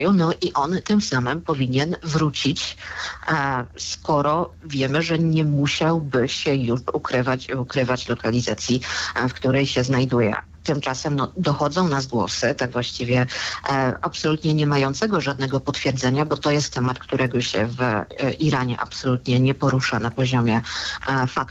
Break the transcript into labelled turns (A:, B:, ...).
A: No i on tym samym powinien wrócić, skoro wiemy, że nie musiałby się już ukrywać lokalizacji, w której się znajduje. Tymczasem dochodzą nas głosy, tak właściwie absolutnie nie mającego żadnego potwierdzenia, bo to jest temat, którego się w Iranie absolutnie nie porusza na poziomie faktów.